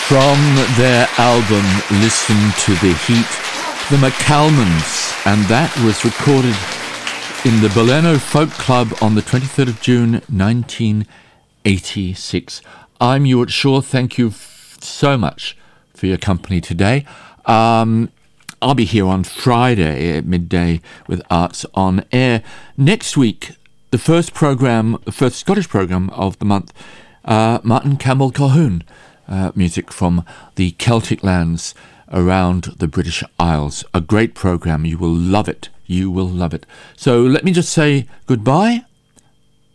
From their album Listen to the Heat, the McCalmans, and that was recorded in the Boleno Folk Club on the 23rd of June 1986. I'm Ewart Shaw. Thank you so much for your company today. I'll be here on Friday at midday with Arts on Air. Next week, the first Scottish program of the month, Martin Campbell Colquhoun. Music from the Celtic lands around the British Isles. A great program. You will love it. You will love it. So let me just say goodbye